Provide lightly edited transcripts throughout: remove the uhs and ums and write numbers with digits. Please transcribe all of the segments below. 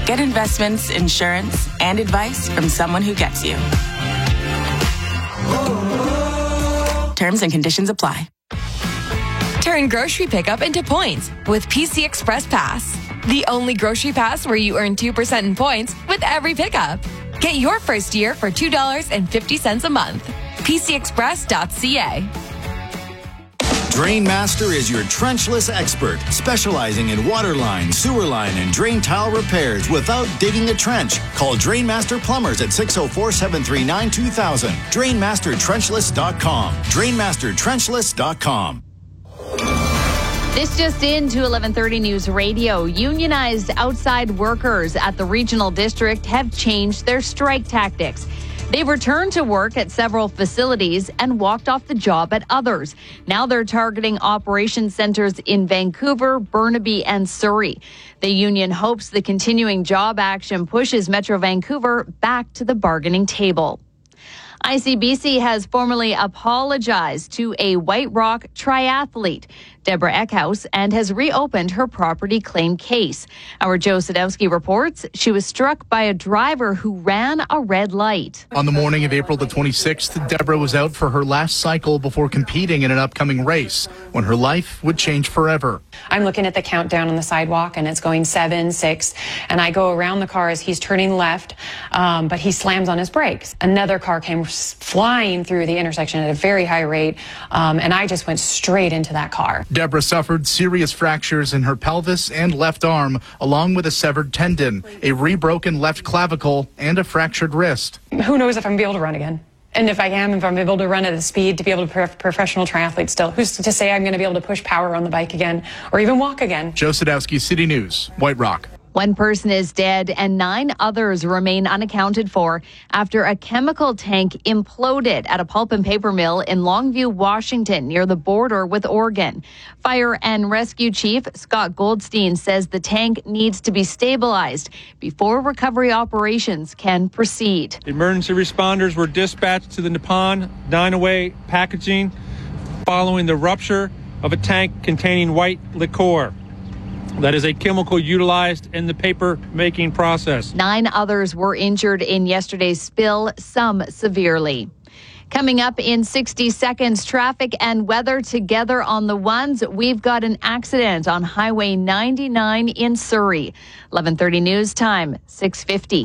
Get investments, insurance, and advice from someone who gets you. Terms and conditions apply. Turn grocery pickup into points with PC Express Pass. The only grocery pass where you earn 2% in points with every pickup. Get your first year for $2.50 a month. PCExpress.ca. Drainmaster is your trenchless expert, specializing in water line, sewer line, and drain tile repairs without digging a trench. Call Drainmaster Plumbers at 604-739-2000. DrainmasterTrenchless.com. DrainmasterTrenchless.com. This just in to 1130 News Radio. Unionized outside workers at the regional district have changed their strike tactics. They've returned to work at several facilities and walked off the job at others. Now they're targeting operations centers in Vancouver, Burnaby, and Surrey. The union hopes the continuing job action pushes Metro Vancouver back to the bargaining table. ICBC has formally apologized to a White Rock triathlete, Deborah Eckhouse, and has reopened her property claim case. Our Joe Sadowski reports she was struck by a driver who ran a red light. On the morning of April the 26th, Deborah was out for her last cycle before competing in an upcoming race, when her life would change forever. I'm looking at the countdown on the sidewalk, and it's going 7, 6, and I go around the car as he's turning left, but he slams on his brakes. Another car came flying through the intersection at a very high rate, and I just went straight into that car. Deborah suffered serious fractures in her pelvis and left arm, along with a severed tendon, a rebroken left clavicle, and a fractured wrist. Who knows if I'm going to be able to run again? And if I'm able to run at the speed to be able to be a professional triathlete still, who's to say I'm going to be able to push power on the bike again or even walk again? Joe Sadowski, City News, White Rock. One person is dead and 9 others remain unaccounted for after a chemical tank imploded at a pulp and paper mill in Longview, Washington, near the border with Oregon. Fire and Rescue Chief Scott Goldstein says the tank needs to be stabilized before recovery operations can proceed. Emergency responders were dispatched to the Nippon Dynaway packaging following the rupture of a tank containing white liquor. That is a chemical utilized in the paper making process. 9 others were injured in yesterday's spill, some severely. Coming up in 60 seconds, traffic and weather together on the ones. We've got an accident on Highway 99 in Surrey. 11:30 news time, 6:50.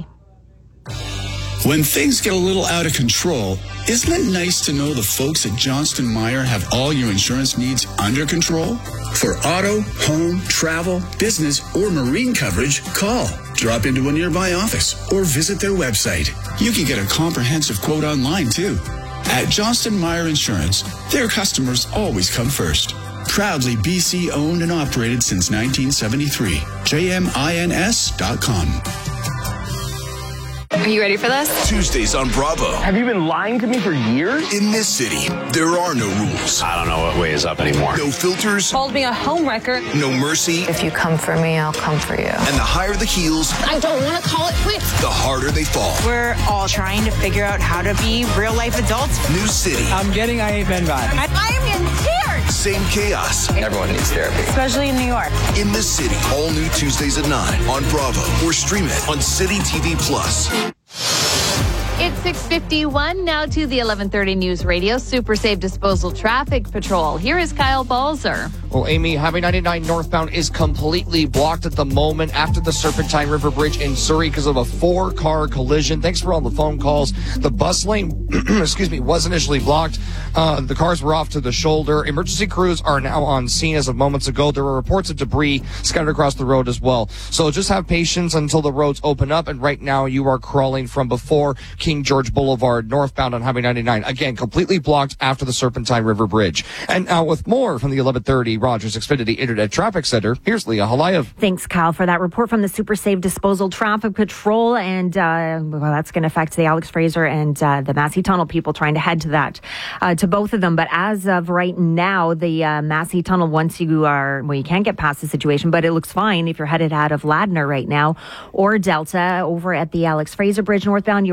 When things get a little out of control, isn't it nice to know the folks at Johnston Meyer have all your insurance needs under control? For auto, home, travel, business, or marine coverage, call, drop into a nearby office, or visit their website. You can get a comprehensive quote online, too. At Johnston Meyer Insurance, their customers always come first. Proudly BC owned and operated since 1973. JMINS.com. Are you ready for this? Tuesdays on Bravo. Have you been lying to me for years? In this city, there are no rules. I don't know what way is up anymore. No filters. Called me a homewrecker. No mercy. If you come for me, I'll come for you. And the higher the heels, I don't want to call it quits. The harder they fall. We're all trying to figure out how to be real life adults. New city. I'm getting I Ain't Been vibes. I am in tears. Same chaos. Everyone needs therapy. Especially in New York. In this city, all new Tuesdays at 9 on Bravo or stream it on City TV Plus. It's 6:51 now to the 11:30 News Radio Super Safe Disposal Traffic Patrol. Here is Kyle Balzer. Well, Amy, Highway 99 northbound is completely blocked at the moment after the Serpentine River Bridge in Surrey because of a 4-car collision. Thanks for all the phone calls. The bus lane, was initially blocked. The cars were off to the shoulder. Emergency crews are now on scene as of moments ago. There were reports of debris scattered across the road as well. So just have patience until the roads open up. And right now you are crawling from before King George Boulevard northbound on Highway 99. Again, completely blocked after the Serpentine River Bridge. And now with more from the 1130 Rogers Xfinity Internet Traffic Center, here's Leah Halayev. Thanks, Kyle, for that report from the Super Safe Disposal Traffic Patrol. And that's going to affect the Alex Fraser and the Massey Tunnel people trying to head to that, to both of them. But as of right now, the Massey Tunnel, once you can't get past the situation, but it looks fine if you're headed out of Ladner right now or Delta over at the Alex Fraser Bridge northbound. You're slow for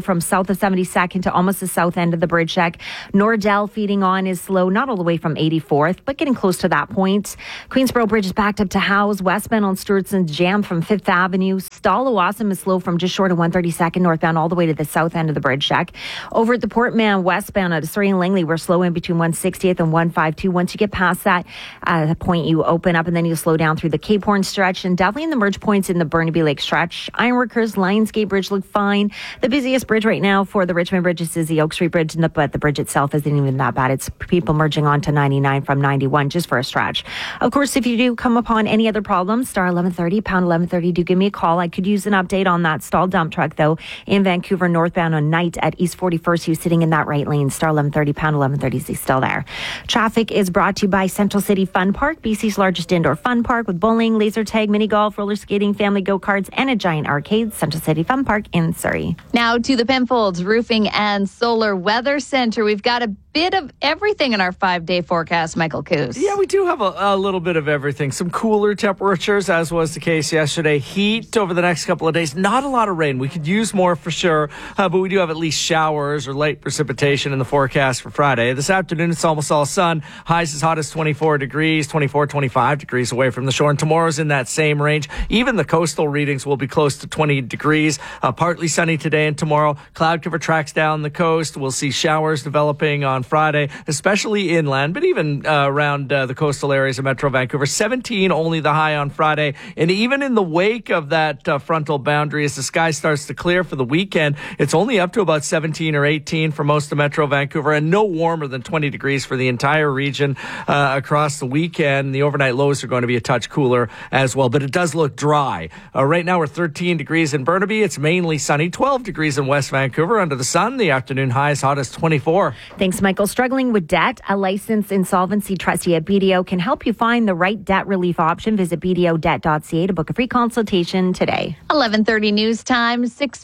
from south of 72nd to almost the south end of the bridge deck. Nordell feeding on is slow, not all the way from 84th, but getting close to that point. Queensboro Bridge is backed up to Howes. Westbound on Stewartson jam from 5th Avenue. Stall-Owassum is slow from just short of 132nd northbound all the way to the south end of the bridge deck. Over at the Portman westbound at Surrey and Langley, we're slow in between 160th and 152. Once you get past that point, you open up and then you slow down through the Cape Horn stretch and definitely in the merge points in the Burnaby Lake stretch. Ironworkers, Lionsgate Bridge look fine. The busiest bridge right now for the Richmond bridges is the Oak Street Bridge, but the bridge itself isn't even that bad. It's people merging onto 99 from 91 just for a stretch. Of course, if you do come upon any other problems, star 1130, pound 1130, do give me a call. I could use an update on that stalled dump truck, though, in Vancouver northbound on Knight at East 41st. He was sitting in that right lane. Star 1130, pound 1130, is he still there? Traffic is brought to you by Central City Fun Park, BC's largest indoor fun park with bowling, laser tag, mini golf, roller skating, family go-karts, and a giant arcade. Central City Fun Park in Surrey. Now to the Penfolds Roofing and Solar Weather Center. We've got a bit of everything in our 5-day forecast, Michael Coos. Yeah, we do have a little bit of everything. Some cooler temperatures, as was the case yesterday. Heat over the next couple of days. Not a lot of rain. We could use more for sure, but we do have at least showers or light precipitation in the forecast for Friday. This afternoon, it's almost all sun. Highs as hot as 24 degrees, 24, 25 degrees away from the shore. And tomorrow's in that same range. Even the coastal readings will be close to 20 degrees. Partly sunny today and tomorrow. Cloud cover tracks down the coast. We'll see showers developing on Friday, especially inland, but even around the coastal areas of Metro Vancouver. 17 only the high on Friday. And even in the wake of that frontal boundary, as the sky starts to clear for the weekend, it's only up to about 17 or 18 for most of Metro Vancouver, and no warmer than 20 degrees for the entire region across the weekend. The overnight lows are going to be a touch cooler as well, but it does look dry. Right now we're 13 degrees in Burnaby. It's mainly sunny. 12 degrees in West Vancouver under the sun. The afternoon high as hot as 24. Thanks, Michael. Struggling with debt? A licensed insolvency trustee at BDO can help you find the right debt relief option. Visit bdodebt.ca to book a free consultation today. 11:30 news time,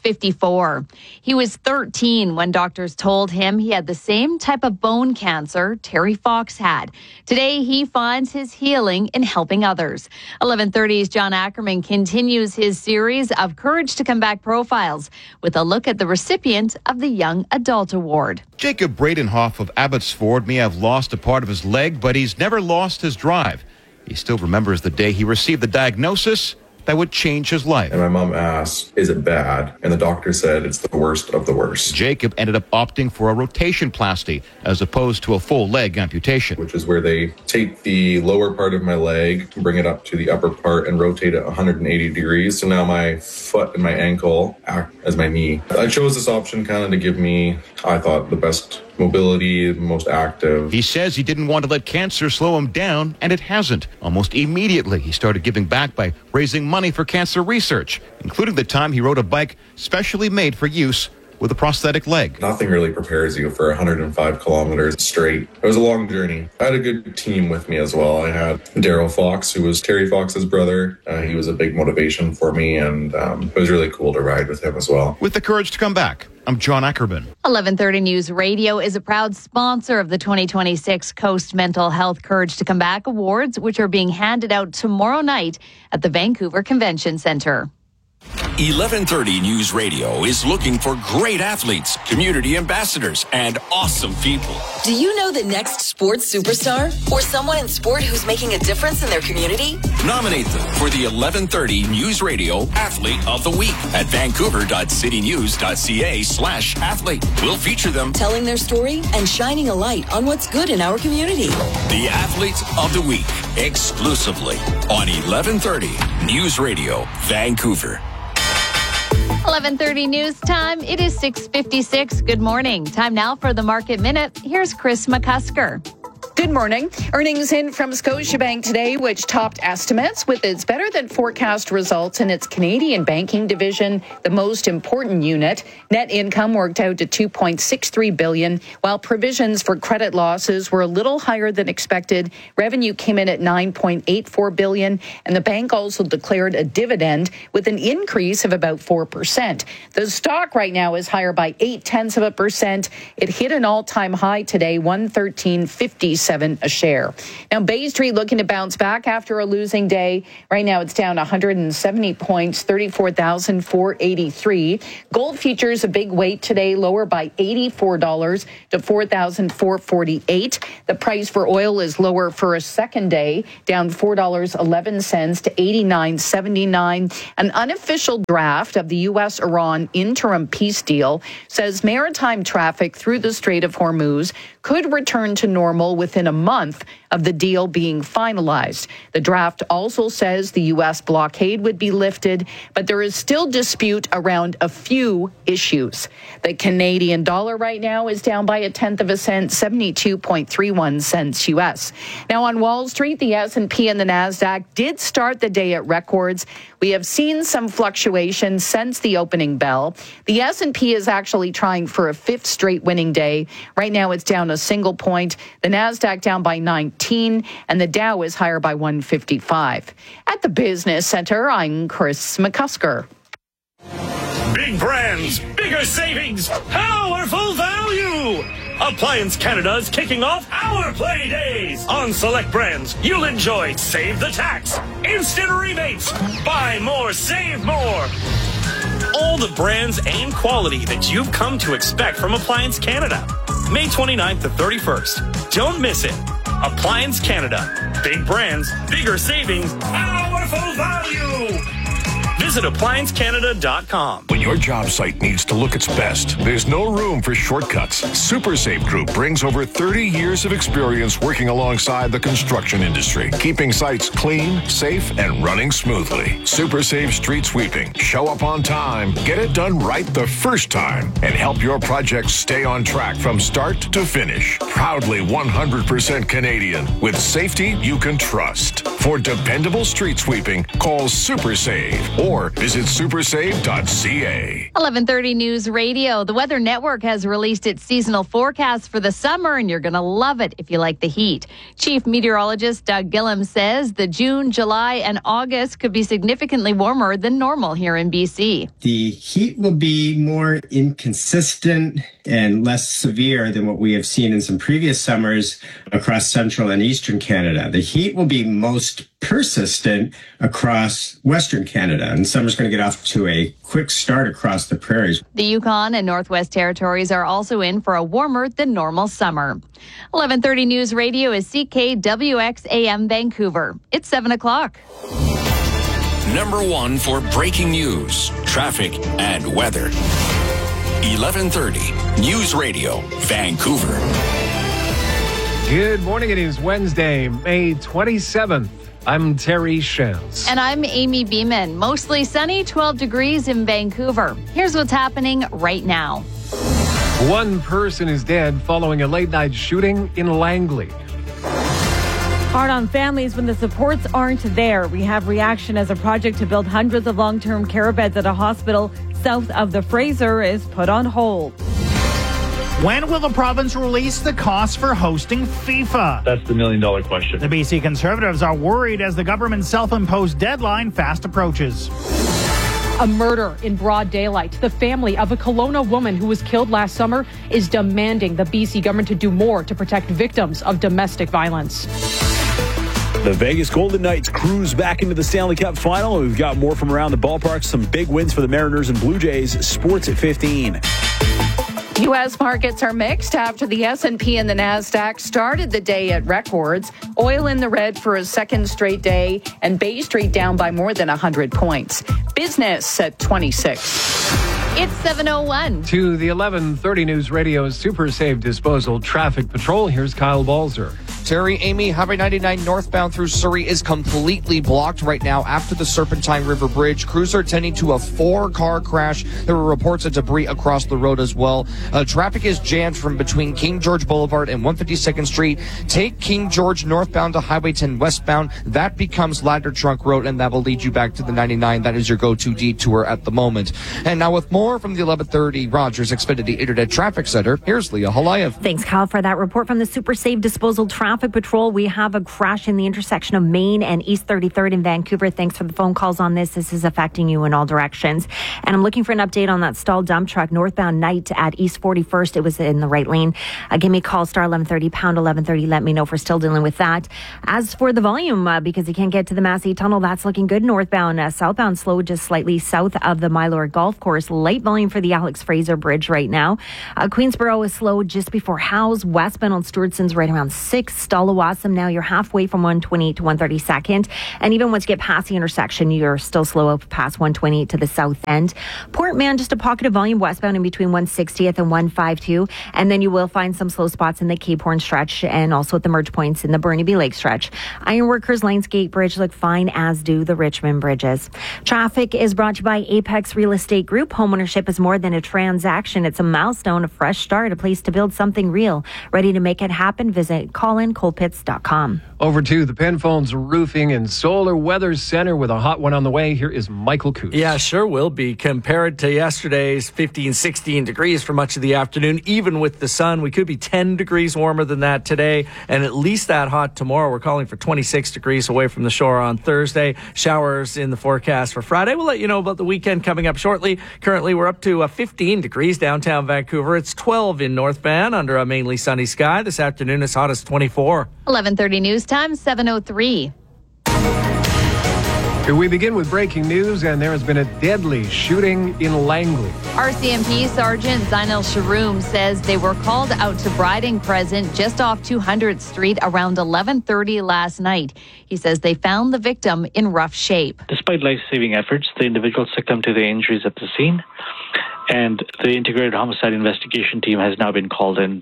6:54. He was 13 when doctors told him he had the same type of bone cancer Terry Fox had. Today, he finds his healing in helping others. 11:30's John Ackerman continues his series of Courage to Come Back profiles with a look at the recipient of the Young Adult Award. Jacob Bradenhoff of Abbotsford may have lost a part of his leg, but he's never lost his drive. He still remembers the day he received the diagnosis that would change his life. And my mom asked, is it bad? And the doctor said it's the worst of the worst. Jacob ended up opting for a rotationplasty as opposed to a full leg amputation. Which is where they take the lower part of my leg, bring it up to the upper part and rotate it 180 degrees. So now my foot and my ankle act as my knee. I chose this option kind of to give me, I thought, the best mobility, most active. He says he didn't want to let cancer slow him down, and it hasn't. Almost immediately, he started giving back by raising money for cancer research, including the time he rode a bike specially made for use with a prosthetic leg. Nothing really prepares you for 105 kilometers straight. It was a long journey. I had a good team with me as well. I had Daryl Fox, who was Terry Fox's brother. He was a big motivation for me, and it was really cool to ride with him as well. With the courage to come back, I'm John Ackerman. 11:30 News Radio is a proud sponsor of the 2026 Coast Mental Health Courage to Come Back Awards, which are being handed out tomorrow night at the Vancouver Convention Centre. 1130 News Radio is looking for great athletes, community ambassadors, and awesome people. Do you know the next sports superstar or someone in sport who's making a difference in their community? Nominate them for the 1130 News Radio Athlete of the Week at vancouver.citynews.ca/athlete. We'll feature them telling their story and shining a light on what's good in our community. The Athlete of the Week, exclusively on 1130 News Radio, Vancouver. 11:30 news time. It is 6:56. Good morning. Time now for the Market Minute. Here's Chris McCusker. Good morning. Earnings in from Scotiabank today, which topped estimates with its better than forecast results in its Canadian banking division, the most important unit. Net income worked out to $2.63 billion, while provisions for credit losses were a little higher than expected. Revenue came in at $9.84 billion, and the bank also declared a dividend with an increase of about 4%. The stock right now is higher by 0.8%. It hit an all-time high today, $113.56. $1.97 a share. Now, Bay Street looking to bounce back after a losing day. Right now, it's down 170 points, 34,483. Gold futures a big weight today, lower by $84 to $4,448. The price for oil is lower for a second day, down $4.11 to $89.79. An unofficial draft of the U.S.-Iran interim peace deal says maritime traffic through the Strait of Hormuz could return to normal within a month of the deal being finalized. The draft also says the U.S. blockade would be lifted, but there is still dispute around a few issues. The Canadian dollar right now is down by 1/10 cent, 72.31 cents U.S. Now on Wall Street, the S&P and the NASDAQ did start the day at records. We have seen some fluctuation since the opening bell. The S&P is actually trying for a fifth straight winning day. Right now it's down a single point. The NASDAQ down by 19, and the Dow is higher by 155. At the Business Center, I'm Chris McCusker. Big brands, bigger savings, powerful value. Appliance Canada is kicking off our play days. On select brands, you'll enjoy Save the Tax, instant rebates, buy more, save more. All the brands and quality that you've come to expect from Appliance Canada. May 29th to 31st. Don't miss it. Appliance Canada. Big brands, bigger savings, powerful value. Visit ApplianceCanada.com. When your job site needs to look its best, there's no room for shortcuts. SuperSafe Group brings over 30 years of experience working alongside the construction industry, keeping sites clean, safe, and running smoothly. SuperSafe Street Sweeping. Show up on time, get it done right the first time, and help your project stay on track from start to finish. Proudly 100% Canadian, with safety you can trust. For dependable street sweeping, call SuperSave or visit supersave.ca. 11:30 News Radio. The Weather Network has released its seasonal forecast for the summer, and you're going to love it if you like the heat. Chief Meteorologist Doug Gillum says the June, July, and August could be significantly warmer than normal here in BC. The heat will be more inconsistent and less severe than what we have seen in some previous summers across central and eastern Canada. The heat will be most persistent across Western Canada, and summer's going to get off to a quick start across the prairies. The Yukon and Northwest Territories are also in for a warmer than normal summer. 11:30 News Radio is CKWX AM Vancouver. It's 7 o'clock. Number one for breaking news, traffic, and weather. 11:30 News Radio, Vancouver. Good morning. It is Wednesday, May 27th. I'm Terry Shales. And I'm Amy Beeman. Mostly sunny, 12 degrees in Vancouver. Here's what's happening right now. One person is dead following a late-night shooting in Langley. Hard on families when the supports aren't there. We have reaction as a project to build hundreds of long-term care beds at a hospital south of the Fraser is put on hold. When will the province release the cost for hosting FIFA? That's the million-dollar question. The BC Conservatives are worried as the government's self-imposed deadline fast approaches. A murder in broad daylight. The family of a Kelowna woman who was killed last summer is demanding the BC government to do more to protect victims of domestic violence. The Vegas Golden Knights cruise back into the Stanley Cup final. We've got more from around the ballpark. Some big wins for the Mariners and Blue Jays. Sports at 15. U.S. markets are mixed after the S&P and the NASDAQ started the day at records. Oil in the red for a second straight day, and Bay Street down by more than 100 points. Business at 26. It's 7:01. To the 11:30 News Radio's Super Safe Disposal Traffic Patrol, here's Kyle Balzer. Terry, Amy, Highway 99 northbound through Surrey is completely blocked right now after the Serpentine River Bridge. Crews are tending to a 4-car crash. There were reports of debris across the road as well. Traffic is jammed from between King George Boulevard and 152nd Street. Take King George northbound to Highway 10 westbound. That becomes Ladder Trunk Road, and that will lead you back to the 99. That is your go-to detour at the moment. And now with more from the 11:30 Rogers Xfinity Internet Traffic Center, here's Leah Halayev. Thanks, Kyle, for that report from the Super Safe Disposal Traffic Traffic Patrol, we have a crash in the intersection of Main and East 33rd in Vancouver. Thanks for the phone calls on this. This is affecting you in all directions. And I'm looking for an update on that stalled dump truck northbound Knight at East 41st. It was in the right lane. Give me a call, star 1130, pound 1130. Let me know if we're still dealing with that. As for the volume, because you can't get to the Massey Tunnel, that's looking good northbound. Southbound slow just slightly south of the Mylor Golf Course. Light volume for the Alex Fraser Bridge right now. Queensboro is slow just before Howes. Westbound on Stewartson's right around 6. Stallawasam now you're halfway from 128 to 132nd. And even once you get past the intersection, you're still slow up past 128 to the south end. Port Mann, just a pocket of volume westbound in between 160th and 152. And then you will find some slow spots in the Cape Horn stretch and also at the merge points in the Burnaby Lake stretch. Ironworkers Lionsgate Bridge look fine, as do the Richmond bridges. Traffic is brought to you by Apex Real Estate Group. Homeownership is more than a transaction. It's a milestone, a fresh start, a place to build something real. Ready to make it happen? Visit CollinColpitts.com. Over to the Penfolds Roofing and Solar Weather Center with a hot one on the way. Here is Michael Coots. Yeah, sure will be. Compared to yesterday's 15, 16 degrees for much of the afternoon, even with the sun, we could be 10 degrees warmer than that today and at least that hot tomorrow. We're calling for 26 degrees away from the shore on Thursday. Showers in the forecast for Friday. We'll let you know about the weekend coming up shortly. Currently, we're up to 15 degrees downtown Vancouver. It's 12 in North Van under a mainly sunny sky. This afternoon, as hot as 24. 11:30 news time, 7:03. We begin with breaking news, and there has been a deadly shooting in Langley. RCMP Sergeant Zainal Sharoom says they were called out to Briding Crescent just off 200th Street around 11:30 last night. He says they found the victim in rough shape. Despite life-saving efforts, the individual succumbed to the injuries at the scene, and the Integrated Homicide Investigation Team has now been called in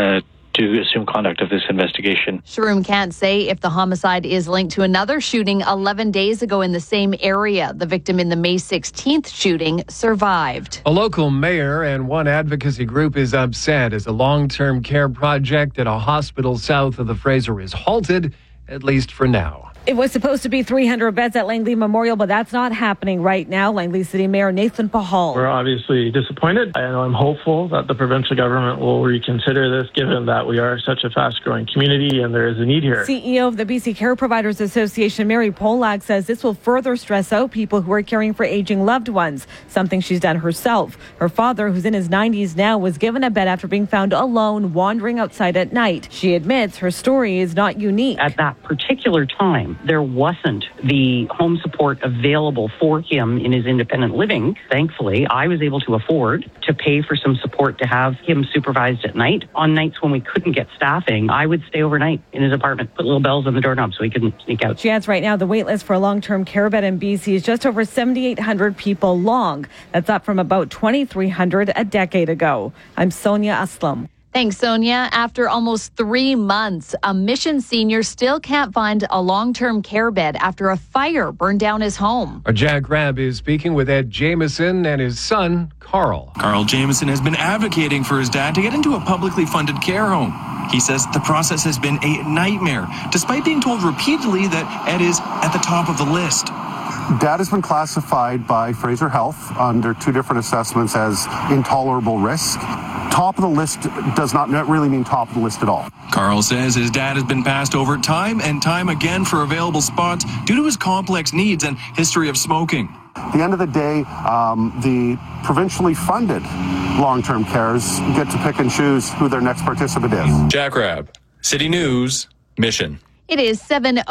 to assume conduct of this investigation. Sharoom can't say if the homicide is linked to another shooting 11 days ago in the same area. The victim in the May 16th shooting survived. A local mayor and one advocacy group is upset as a long-term care project at a hospital south of the Fraser is halted, at least for now. It was supposed to be 300 beds at Langley Memorial, but that's not happening right now. Langley City Mayor Nathan Pahal. We're obviously disappointed, and I'm hopeful that the provincial government will reconsider this, given that we are such a fast-growing community and there is a need here. CEO of the BC Care Providers Association, Mary Polak, says this will further stress out people who are caring for aging loved ones, something she's done herself. Her father, who's in his 90s now, was given a bed after being found alone wandering outside at night. She admits her story is not unique. At that particular time, there wasn't the home support available for him in his independent living. Thankfully, I was able to afford to pay for some support to have him supervised at night. On nights when we couldn't get staffing, I would stay overnight in his apartment, put little bells on the doorknob so he couldn't sneak out. She adds right now the wait list for a long-term care bed in BC is just over 7,800 people long. That's up from about 2,300 a decade ago. I'm Sonia Aslam. Thanks, Sonia. After almost 3 months, a Mission senior still can't find a long-term care bed after a fire burned down his home. Our Jack Rabb is speaking with Ed Jameson and his son, Carl. Carl Jameson has been advocating for his dad to get into a publicly funded care home. He says the process has been a nightmare, despite being told repeatedly that Ed is at the top of the list. Dad has been classified by Fraser Health under 2 different assessments as intolerable risk. Top of the list does not really mean top of the list at all. Carl says his dad has been passed over time and time again for available spots due to his complex needs and history of smoking. At the end of the day, the provincially funded long-term cares get to pick and choose who their next participant is. Jack Rabb, City News, Mission. It is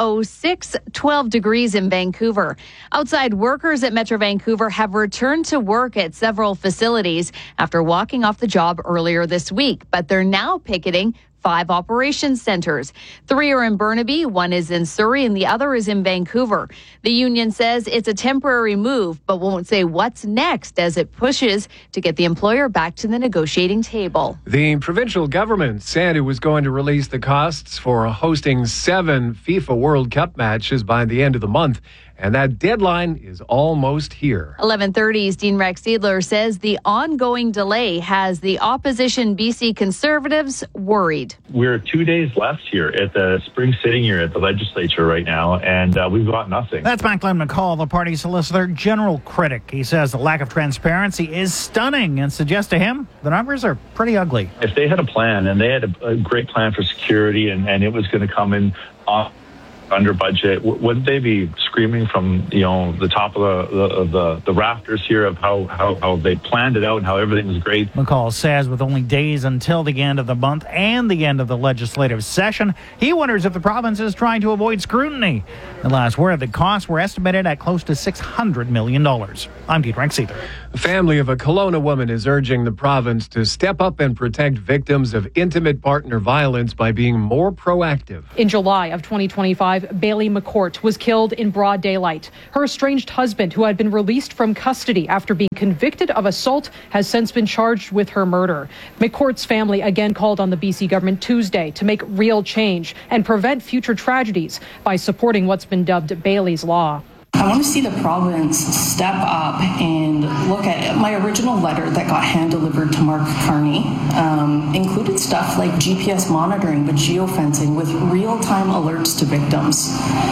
7:06, 12 degrees in Vancouver. Outside workers at Metro Vancouver have returned to work at several facilities after walking off the job earlier this week, but they're now picketing 5 operations centers. 3 are in Burnaby, 1 is in Surrey, and the other is in Vancouver. The union says it's a temporary move, but won't say what's next as it pushes to get the employer back to the negotiating table. The provincial government said it was going to release the costs for hosting 7 FIFA World Cup matches by the end of the month. and that deadline is almost here. 11:30's Dean Rex Seidler says the ongoing delay has the opposition BC Conservatives worried. We're 2 days left here at the spring sitting here at the legislature right now, and we've got nothing. That's Macklin McCall, the party's Solicitor General critic. He says the lack of transparency is stunning and suggests to him the numbers are pretty ugly. If they had a plan, and they had a great plan for security, and it was going to come in under budget, wouldn't they be screaming from the top of the rafters here of how they planned it out and how everything was great? McCall says with only days until the end of the month and the end of the legislative session, he wonders if the province is trying to avoid scrutiny. The last word, the costs were estimated at close to $600 million. I'm Dean Rex Seidler. The family of a Kelowna woman is urging the province to step up and protect victims of intimate partner violence by being more proactive. In July of 2025, Bailey McCourt was killed in broad daylight. Her estranged husband, who had been released from custody after being convicted of assault, has since been charged with her murder. McCourt's family again called on the BC government Tuesday to make real change and prevent future tragedies by supporting what's been dubbed Bailey's Law. I want to see the province step up and look at my original letter that got hand-delivered to Mark Carney. Included stuff like GPS monitoring, but geofencing with real-time alerts to victims.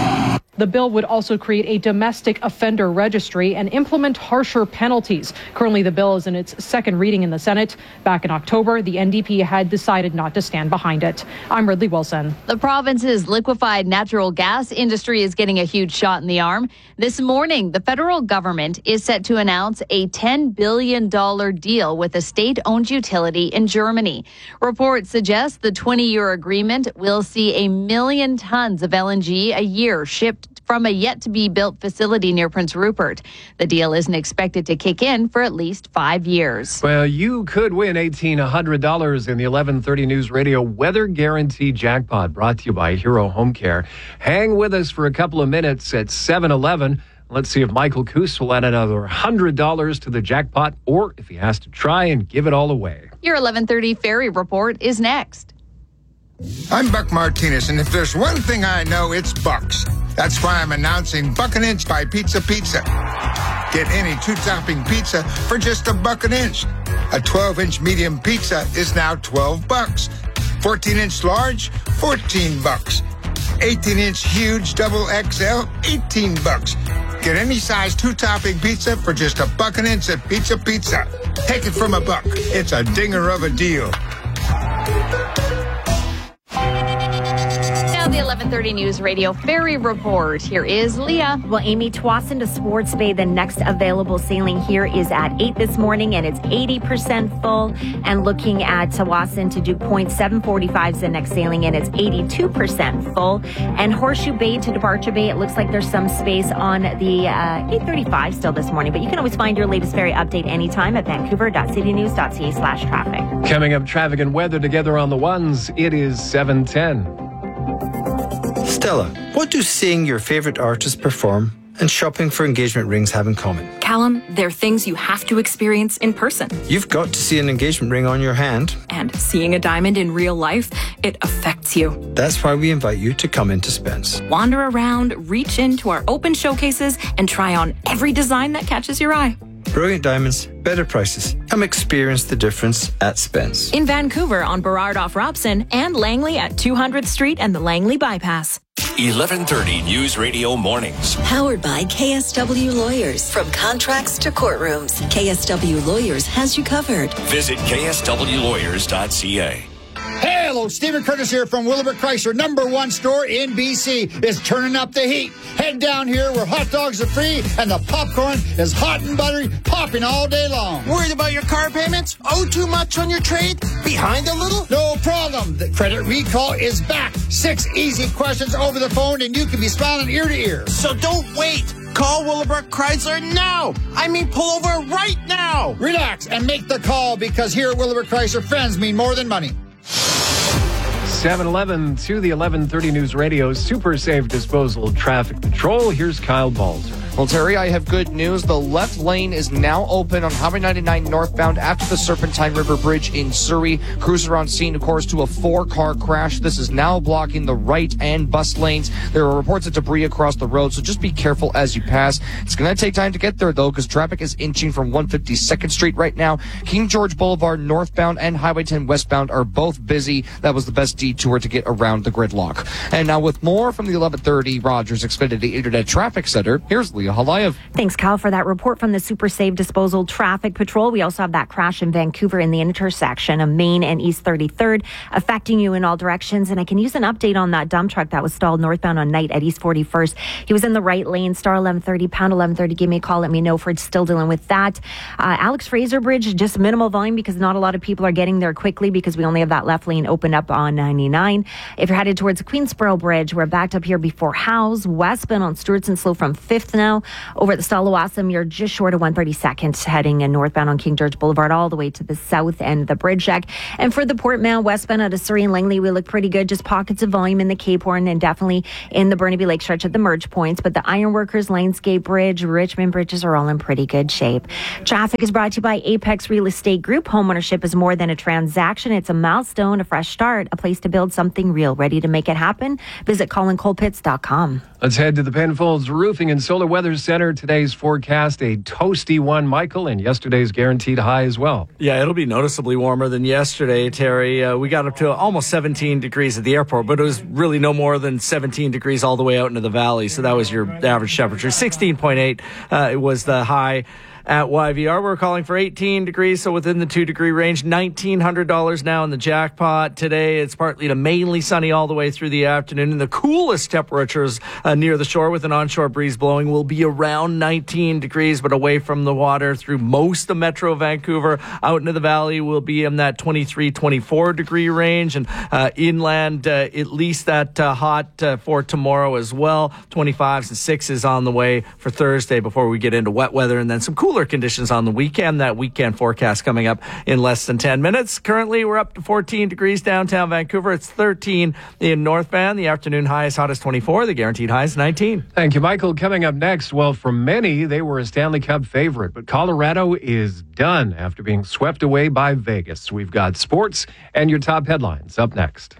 The bill would also create a domestic offender registry and implement harsher penalties. Currently, the bill is in its second reading in the Senate. Back in October, the NDP had decided not to stand behind it. I'm Ridley Wilson. The province's liquefied natural gas industry is getting a huge shot in the arm. This morning, the federal government is set to announce a $10 billion deal with a state-owned utility in Germany. Reports suggest the 20-year agreement will see 1 million tons of LNG a year shipped from a yet-to-be-built facility near Prince Rupert. The deal isn't expected to kick in for at least 5 years. Well, you could win $1,800 in the 11:30 News Radio Weather Guarantee Jackpot, brought to you by Hero Home Care. Hang with us for a couple of minutes at 7:11. Let's see if Michael Coos will add another $100 to the jackpot, or if he has to try and give it all away. Your 11:30 Ferry Report is next. I'm Buck Martinez, and if there's one thing I know, it's Bucks. That's why I'm announcing Buck an Inch by Pizza Pizza. Get any 2-topping pizza for just $1 an inch. A 12-inch medium pizza is now $12. 14-inch large, $14. 18-inch huge double XL, $18. Get any size 2-topping pizza for just $1 an inch at Pizza Pizza. Take it from a buck. It's a dinger of a deal. The 11:30 News Radio Ferry Report. Here is Leah. Well, Amy, Tsawwassen to Sports Bay, the next available sailing here is at 8 this morning, and it's 80% full. And looking at Tsawwassen to Duke Point, 7:45 is the next sailing, and it's 82% full. And Horseshoe Bay to Departure Bay, it looks like there's some space on the 8:35 still this morning. But you can always find your latest ferry update anytime at vancouver.citynews.ca/traffic. Coming up, traffic and weather together on the ones. It is 7:10. Stella, what do seeing your favourite artist perform and shopping for engagement rings have in common? Callum, they're things you have to experience in person. You've got to see an engagement ring on your hand. And seeing a diamond in real life, it affects you. That's why we invite you to come into Spence. Wander around, reach into our open showcases, and try on every design that catches your eye. Brilliant diamonds, better prices. Come experience the difference at Spence. In Vancouver on Burrard off Robson and Langley at 200th Street and the Langley Bypass. 11:30 News Radio Mornings. Powered by KSW Lawyers. From contracts to courtrooms, KSW Lawyers has you covered. Visit kswlawyers.ca. Hey, hello, Stephen Curtis here from Willowbrook Chrysler, #1 store in BC. Is turning up the heat. Head down here where hot dogs are free and the popcorn is hot and buttery, popping all day long. Worried about your car payments? Owe too much on your trade? Behind a little? No problem. The credit recall is back. 6 easy questions over the phone and you can be smiling ear to ear. So don't wait. Call Willowbrook Chrysler now. I mean, pull over right now. Relax and make the call because here at Willowbrook Chrysler, friends mean more than money. 7:11 to the 11:30 News Radio Super Safe Disposal Traffic Patrol. Here's Kyle Balzer. Well, Terry, I have good news. The left lane is now open on Highway 99 northbound after the Serpentine River Bridge in Surrey. Crews are on scene, of course, to a 4-car crash. This is now blocking the right and bus lanes. There are reports of debris across the road, so just be careful as you pass. It's going to take time to get there, though, because traffic is inching from 152nd Street right now. King George Boulevard northbound and Highway 10 westbound are both busy. That was the best detour to get around the gridlock. And now with more from the 1130 Rogers Xfinity Internet Traffic Center, here's Leah Halayev. Thanks, Kyle, for that report from the Super Save Disposal Traffic Patrol. We also have that crash in Vancouver in the intersection of Main and East 33rd, affecting you in all directions. And I can use an update on that dump truck that was stalled northbound on Knight at East 41st. He was in the right lane, star 1130, pound 1130. Give me a call. Let me know if we're still dealing with that. Alex Fraser Bridge, just minimal volume because not a lot of people are getting there quickly because we only have that left lane open up on 99. If you're headed towards the Queensboro Bridge, we're backed up here before Howes. Westbound on Stewartson slow from 5th now. Over at the Stallawasam, you're just short of 132nd heading in northbound on King George Boulevard all the way to the south end of the bridge deck. And for the Portmount westbound out of Surrey and Langley, we look pretty good. Just pockets of volume in the Cape Horn and definitely in the Burnaby Lake stretch at the merge points. But the Ironworkers, Lionsgate Bridge, Richmond bridges are all in pretty good shape. Traffic is brought to you by Apex Real Estate Group. Homeownership is more than a transaction. It's a milestone, a fresh start, a place to build something real. Ready to make it happen? Visit ColinColdPits.com. Let's head to the Penfolds Roofing and Solar Weather Center. Today's forecast, a toasty one, Michael, and yesterday's guaranteed high as well. Yeah, it'll be noticeably warmer than yesterday, Terry. We got up to almost 17 degrees at the airport, but it was really no more than 17 degrees all the way out into the valley. So that was your average temperature. 16.8 it was the high. At YVR, we're calling for 18 degrees, so within the 2-degree range. $1,900 now in the jackpot. Today, it's partly to mainly sunny all the way through the afternoon. And the coolest temperatures near the shore with an onshore breeze blowing will be around 19 degrees, but away from the water through most of Metro Vancouver. Out into the valley, will be in that 23, 24-degree range. And inland, at least that hot for tomorrow as well. 25s and 6s on the way for Thursday before we get into wet weather, and then some cooler conditions on the weekend. That weekend forecast coming up in less than 10 minutes. Currently, we're up to 14 degrees downtown Vancouver. It's 13 in North Van. The afternoon high is hot as 24. The guaranteed high is 19. Thank you, Michael. Coming up next, well, for many, they were a Stanley Cup favorite, but Colorado is done after being swept away by Vegas. We've got sports and your top headlines up next.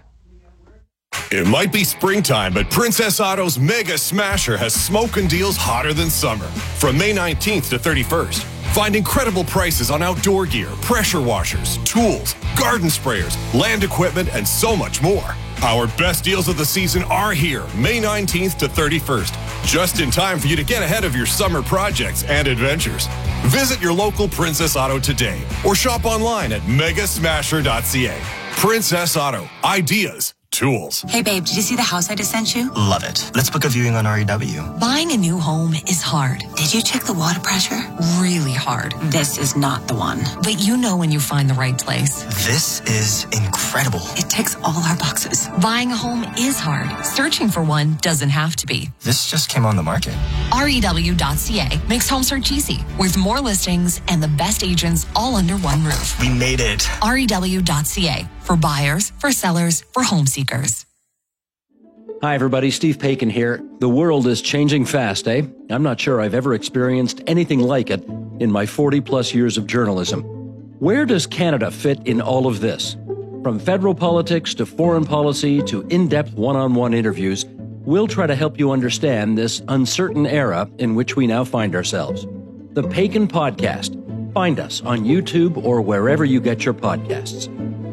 It might be springtime, but Princess Auto's Mega Smasher has smoking deals hotter than summer. From May 19th to 31st, find incredible prices on outdoor gear, pressure washers, tools, garden sprayers, land equipment, and so much more. Our best deals of the season are here, May 19th to 31st, just in time for you to get ahead of your summer projects and adventures. Visit your local Princess Auto today or shop online at megasmasher.ca. Princess Auto, ideas, tools. Hey babe, did you see the house I just sent you? Love it. Let's book a viewing on REW. Buying a new home is hard. Did you check the water pressure? Really hard. This is not the one. But you know when you find the right place. This is incredible. It ticks all our boxes. Buying a home is hard. Searching for one doesn't have to be. This just came on the market. REW.ca makes home search easy with more listings and the best agents all under one roof. We made it. REW.ca for buyers, for sellers, for home seekers. Hi, everybody. Steve Paikin here. The world is changing fast, eh? I'm not sure I've ever experienced anything like it in my 40-plus years of journalism. Where does Canada fit in all of this? From federal politics to foreign policy to in-depth one-on-one interviews, we'll try to help you understand this uncertain era in which we now find ourselves. The Paikin Podcast. Find us on YouTube or wherever you get your podcasts.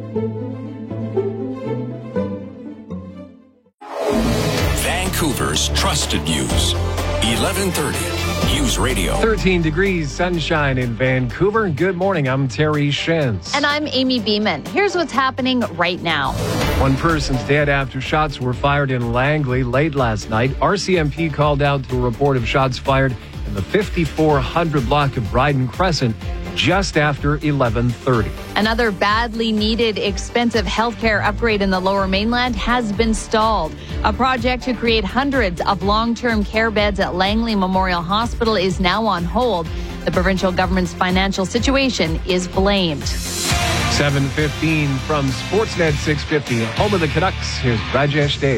Vancouver's trusted news. 1130 News Radio. 13 degrees, sunshine in Vancouver. Good morning. I'm Terry Shens. And I'm Amy Beeman. Here's what's happening right now. One person's dead after shots were fired in Langley late last night. RCMP called out to a report of shots fired in the 5400 block of Bryden Crescent just after 11:30. Another badly needed, expensive healthcare upgrade in the Lower Mainland has been stalled. A project to create hundreds of long-term care beds at Langley Memorial Hospital is now on hold. The provincial government's financial situation is blamed. 7:15 from Sportsnet 650, home of the Canucks. Here's Rajesh Dave.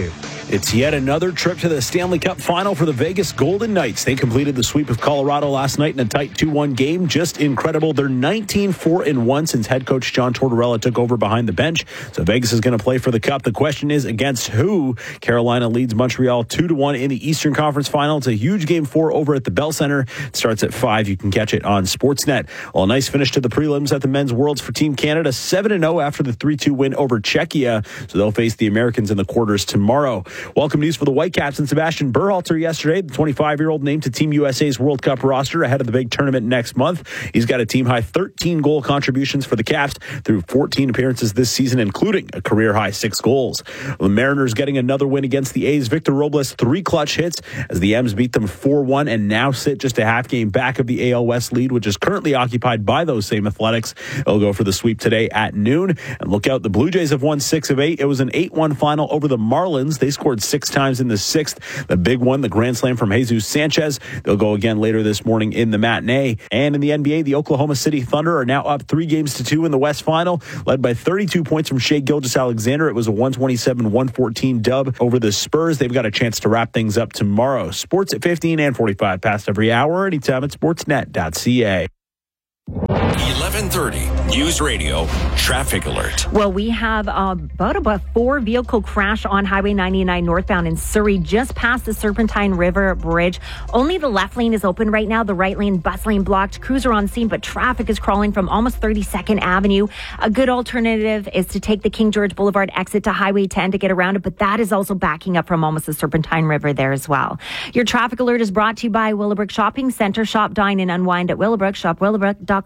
It's yet another trip to the Stanley Cup final for the Vegas Golden Knights. They completed the sweep of Colorado last night in a tight 2-1 game. Just incredible. They're 19-4-1 since head coach John Tortorella took over behind the bench. So Vegas is going to play for the Cup. The question is against who? Carolina leads Montreal 2-1 in the Eastern Conference Final. It's a huge Game 4 over at the Bell Center. It starts at 5. You can catch it on Sportsnet. Well, a nice finish to the prelims at the Men's Worlds for Team Canada. 7-0 after the 3-2 win over Czechia. So they'll face the Americans in the quarters tomorrow. Welcome news for the Whitecaps and Sebastian Berhalter yesterday. The 25-year-old named to Team USA's World Cup roster ahead of the big tournament next month. He's got a team-high 13 goal contributions for the Caps through 14 appearances this season, including a career-high 6 goals. The Mariners getting another win against the A's. Victor Robles, 3 clutch hits as the M's beat them 4-1 and now sit just a half game back of the AL West lead, which is currently occupied by those same Athletics. They'll go for the sweep today at noon. And look out, the Blue Jays have won 6 of 8. It was an 8-1 final over the Marlins. They scored 6 times in the 6th. The big one, the grand slam from Jesus Sanchez. They'll go again later this morning in the matinee. And in the NBA, the Oklahoma City Thunder are now up 3-2 in the West Final, led by 32 points from Shai Gilgeous-Alexander. It was a 127-114 dub over the Spurs. They've got a chance to wrap things up tomorrow. Sports at 15 and 45 past every hour, anytime at sportsnet.ca. 11:30 News Radio Traffic Alert. Well, we have about a 4-vehicle crash on Highway 99 northbound in Surrey, just past the Serpentine River Bridge. Only the left lane is open right now. The right lane, bus lane blocked. Crews are on scene, but traffic is crawling from almost 32nd Avenue. A good alternative is to take the King George Boulevard exit to Highway 10 to get around it, but that is also backing up from almost the Serpentine River there as well. Your traffic alert is brought to you by Willowbrook Shopping Center. Shop, dine, and unwind at Willowbrook. Shop Willowbrook.com.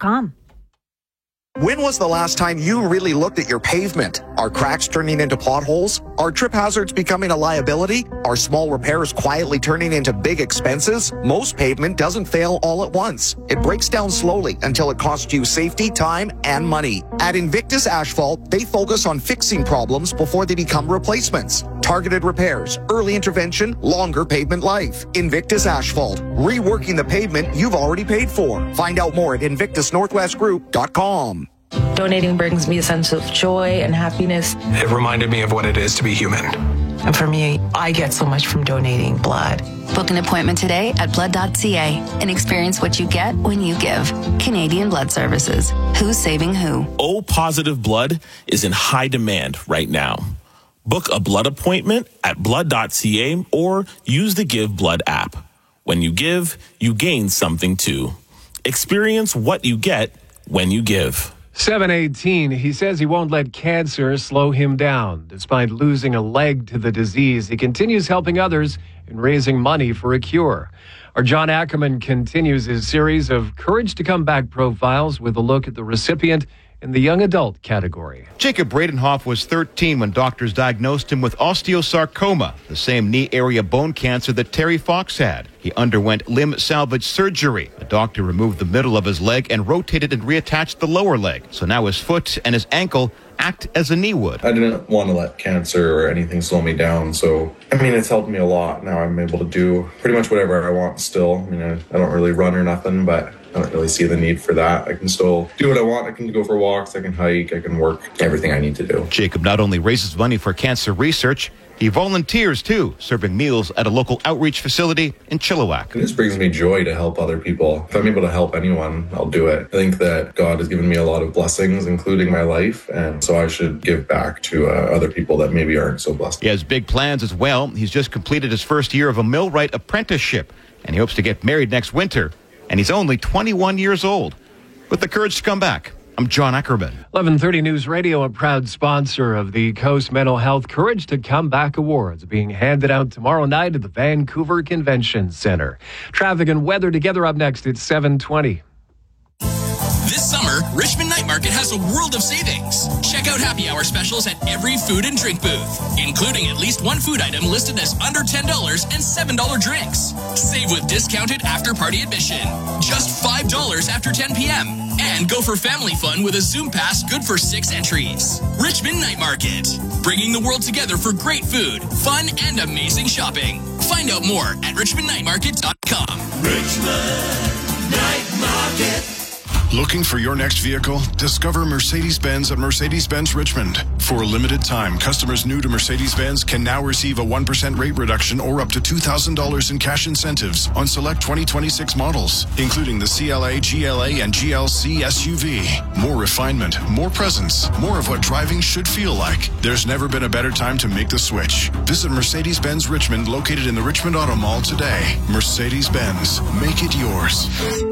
When was the last time you really looked at your pavement? Are cracks turning into potholes? Are trip hazards becoming a liability? Are small repairs quietly turning into big expenses? Most pavement doesn't fail all at once. It breaks down slowly until it costs you safety, time, and money. At Invictus Asphalt, they focus on fixing problems before they become replacements. Targeted repairs, early intervention, longer pavement life. Invictus Asphalt, reworking the pavement you've already paid for. Find out more at InvictusNorthwestGroup.com. Donating brings me a sense of joy and happiness. It reminded me of what it is to be human. And for me, I get so much from donating blood. Book an appointment today at blood.ca and experience what you get when you give. Canadian Blood Services. Who's saving who? O-positive blood is in high demand right now. Book a blood appointment at blood.ca or use the Give Blood app. When you give, you gain something too. Experience what you get when you give. 718, he says he won't let cancer slow him down. Despite losing a leg to the disease, he continues helping others and raising money for a cure. Our John Ackerman continues his series of Courage to Come Back profiles with a look at the recipient in the young adult category. Jacob Bradenhoff was 13 when doctors diagnosed him with osteosarcoma, the same knee area bone cancer that Terry Fox had. He underwent limb salvage surgery. A doctor removed the middle of his leg and rotated and reattached the lower leg. So now his foot and his ankle act as a knee would. I didn't want to let cancer or anything slow me down. So, it's helped me a lot. Now I'm able to do pretty much whatever I want still. I don't really run or nothing, but I don't really see the need for that. I can still do what I want. I can go for walks, I can hike, I can work, everything I need to do. Jacob not only raises money for cancer research, he volunteers too, serving meals at a local outreach facility in Chilliwack. It just brings me joy to help other people. If I'm able to help anyone, I'll do it. I think that God has given me a lot of blessings, including my life, and so I should give back to other people that maybe aren't so blessed. He has big plans as well. He's just completed his first year of a millwright apprenticeship, and he hopes to get married next winter. And he's only 21 years old. With the courage to come back, I'm John Ackerman. 1130 News Radio, a proud sponsor of the Coast Mental Health Courage to Come Back Awards, being handed out tomorrow night at the Vancouver Convention Center. Traffic and weather together up next at 7:20. This summer, Richmond Night Market has a world of savings. Check out happy hour specials at every food and drink booth, including at least one food item listed as under $10 and $7 drinks. Save with discounted after-party admission. Just $5 after 10 p.m. And go for family fun with a Zoom Pass good for 6 entries. Richmond Night Market, bringing the world together for great food, fun, and amazing shopping. Find out more at richmondnightmarket.com. Richmond Night Market. Looking for your next vehicle? Discover Mercedes-Benz at Mercedes-Benz Richmond. For a limited time, customers new to Mercedes-Benz can now receive a 1% rate reduction or up to $2,000 in cash incentives on select 2026 models, including the CLA, GLA, and GLC SUV. More refinement, more presence, more of what driving should feel like. There's never been a better time to make the switch. Visit Mercedes-Benz Richmond, located in the Richmond Auto Mall today. Mercedes-Benz. Make it yours.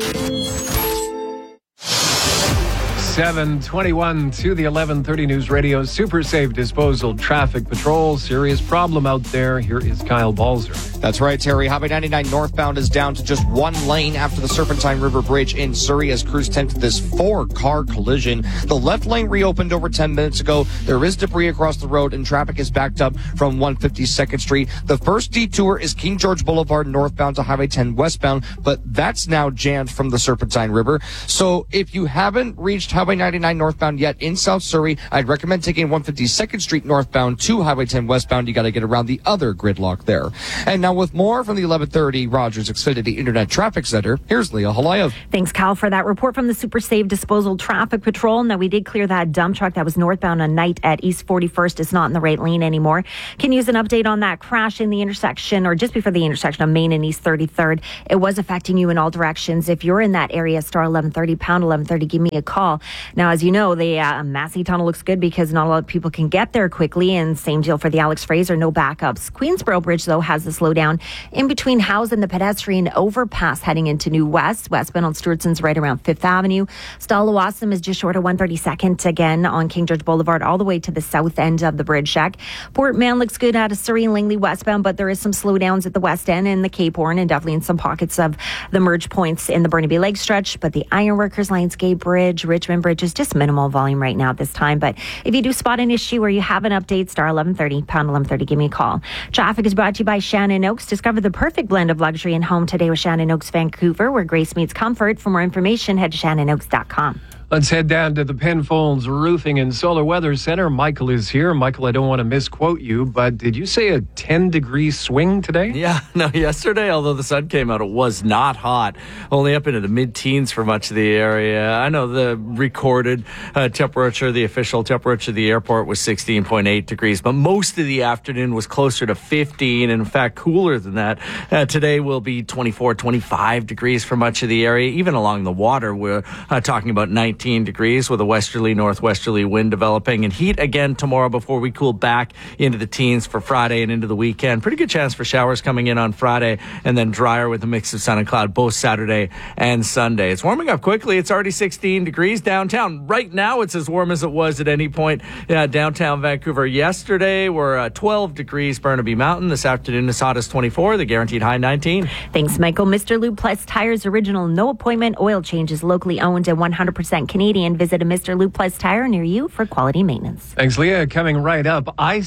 7:21 to the 11:30 News Radio Super Safe Disposal Traffic Patrol. Serious problem out there. Here is Kyle Balzer. That's right, Terry. Highway 99 northbound is down to just one lane after the Serpentine River Bridge in Surrey as crews tend to this 4-car collision. The left lane reopened over 10 minutes ago. There is debris across the road and traffic is backed up from 152nd Street. The first detour is King George Boulevard northbound to Highway 10 westbound, but that's now jammed from the Serpentine River. So if you haven't reached Highway 99 northbound yet in South Surrey, I'd recommend taking 152nd Street northbound to Highway 10 westbound. You got to get around the other gridlock there. And now with more from the 1130 Rogers Xfinity Internet Traffic Center, here's Leah Halayev. Thanks, Cal, for that report from the Super Safe Disposal Traffic Patrol. Now, we did clear that dump truck that was northbound on Night at East 41st. It's not in the right lane anymore. Can use an update on that crash in the intersection, or just before the intersection of Main and East 33rd. It was affecting you in all directions. If you're in that area, star 1130, pound 1130, give me a call. Now, as you know, the Massey Tunnel looks good because not a lot of people can get there quickly, and same deal for the Alex Fraser, no backups. Queensboro Bridge, though, has the slowdown in between Howes and the pedestrian overpass heading into New West. Westbound on Stewartson's right around 5th Avenue. Stallawasam is just short of 132nd again on King George Boulevard all the way to the south end of the bridge shack. Port Mann looks good out of Surrey and Langley westbound, but there is some slowdowns at the west end and the Cape Horn and definitely in some pockets of the merge points in the Burnaby Lake stretch. But the Ironworkers, Lionsgate Bridge, Richmond Bridge is just minimal volume right now at this time. But if you do spot an issue or you have an update, star 1130, pound 1130, give me a call. Traffic is brought to you by Shannon Oaks. Discover the perfect blend of luxury and home today with Shannon Oaks Vancouver, where grace meets comfort. For more information, head to shannonoaks.com. Let's head down to the Penfolds Roofing and Solar Weather Center. Michael is here. Michael, I don't want to misquote you, but did you say a 10-degree swing today? Yeah, no, yesterday, although the sun came out, it was not hot. Only up into the mid-teens for much of the area. I know the recorded temperature, the official temperature of the airport was 16.8 degrees, but most of the afternoon was closer to 15, and in fact, cooler than that. Today will be 24, 25 degrees for much of the area. Even along the water, we're talking about 19 degrees with a westerly northwesterly wind developing, and heat again tomorrow before we cool back into the teens for Friday and into the weekend. Pretty good chance for showers coming in on Friday, and then drier with a mix of sun and cloud both Saturday and Sunday. It's warming up quickly. It's already 16 degrees downtown. Right now it's as warm as it was at any point downtown Vancouver yesterday. We're 12 degrees Burnaby Mountain. This afternoon as hot as 24, the guaranteed high 19. Thanks, Michael. Mr. Lube Plus Tires original no appointment oil changes, locally owned and 100% Canadian. Visit a Mr. Lube Plus Tire near you for quality maintenance. Thanks, Leah. Coming right up,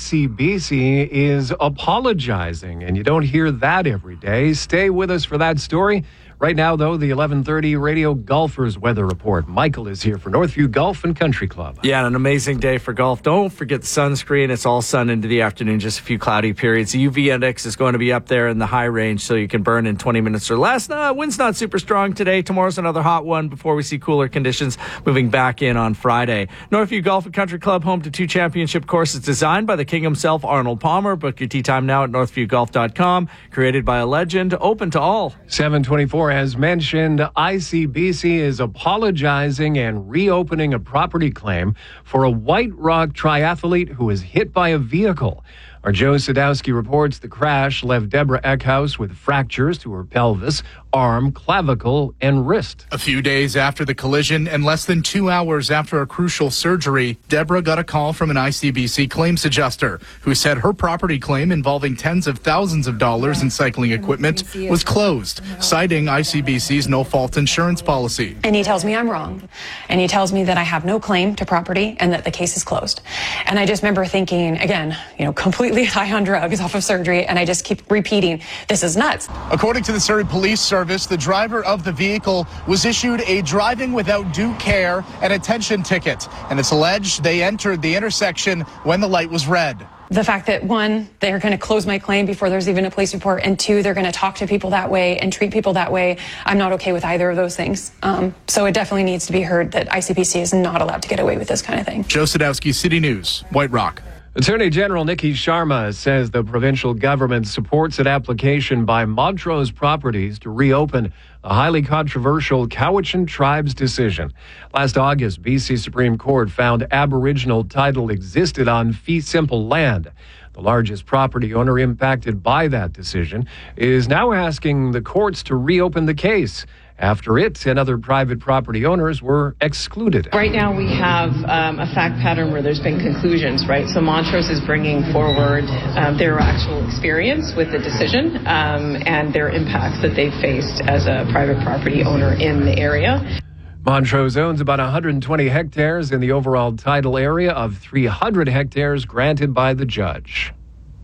ICBC is apologizing, and you don't hear that every day. Stay with us for that story. Right now, though, the 1130 Radio Golfers Weather Report. Michael is here for Northview Golf and Country Club. Yeah, an amazing day for golf. Don't forget the sunscreen. It's all sun into the afternoon, just a few cloudy periods. The UV index is going to be up there in the high range, so you can burn in 20 minutes or less. Wind's not super strong today. Tomorrow's another hot one before we see cooler conditions moving back in on Friday. Northview Golf and Country Club, home to 2 championship courses designed by the king himself, Arnold Palmer. Book your tee time now at northviewgolf.com. Created by a legend, open to all. 724. As mentioned, ICBC is apologizing and reopening a property claim for a White Rock triathlete who was hit by a vehicle. Our Joe Sadowski reports the crash left Deborah Eckhouse with fractures to her pelvis, arm, clavicle, and wrist. A few days after the collision and less than 2 hours after a crucial surgery, Deborah got a call from an ICBC claims adjuster who said her property claim involving tens of thousands of dollars in cycling equipment was closed, citing ICBC's no-fault insurance policy. And he tells me I'm wrong. And he tells me that I have no claim to property and that the case is closed. And I just remember thinking, again, completely high on drugs off of surgery, and I just keep repeating, this is nuts. According to the Surrey Police Service, the driver of the vehicle was issued a driving without due care and attention ticket, and it's alleged they entered the intersection when the light was red. The fact that, one, they're going to close my claim before there's even a police report, and two, they're going to talk to people that way and treat people that way. I'm not okay with either of those things. So it definitely needs to be heard that ICBC is not allowed to get away with this kind of thing. Joe Sadowski, City News, White Rock. Attorney General Nikki Sharma says the provincial government supports an application by Montrose Properties to reopen a highly controversial Cowichan Tribes decision. Last August, BC Supreme Court found Aboriginal title existed on fee simple land. The largest property owner impacted by that decision is now asking the courts to reopen the case after it and other private property owners were excluded. Right now we have a fact pattern where there's been conclusions, right? So Montrose is bringing forward their actual experience with the decision and their impacts that they've faced as a private property owner in the area. Montrose owns about 120 hectares in the overall title area of 300 hectares granted by the judge.